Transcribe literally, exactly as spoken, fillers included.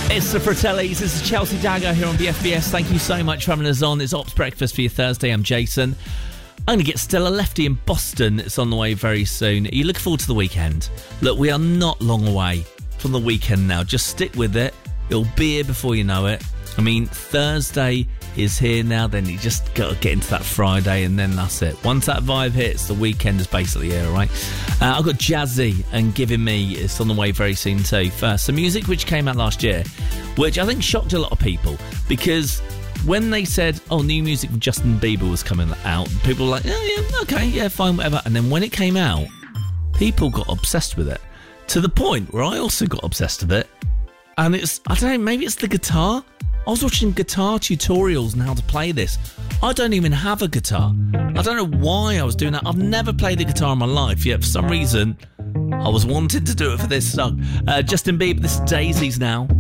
It's the Fratellis. This is Chelsea Dagger here on B F B S. Thank you so much for having us on. It's Ops Breakfast for your Thursday. I'm Jason. I'm going to get Stella Lefty in Boston. It's on the way very soon. Are you looking forward to the weekend? Look, we are not long away from the weekend now. Just stick with it. It'll be here before you know it. I mean, Thursday is here now. Then you just got to get into that Friday, and then that's it. Once that vibe hits, the weekend is basically here, all right? Uh, I've got Jazzy and Giving Me. It's on the way very soon too. First, some music which came out last year, which I think shocked a lot of people, because when they said, oh, new music from Justin Bieber was coming out, people were like, oh, yeah, okay, yeah, fine, whatever. And then when it came out, people got obsessed with it, to the point where I also got obsessed with it. And it's, I don't know, maybe it's the guitar. I was watching guitar tutorials on how to play this. I don't even have a guitar. I don't know why I was doing that. I've never played the guitar in my life, yet for some reason I was wanting to do it for this song. Uh, Justin Bieber, this is Daisies now.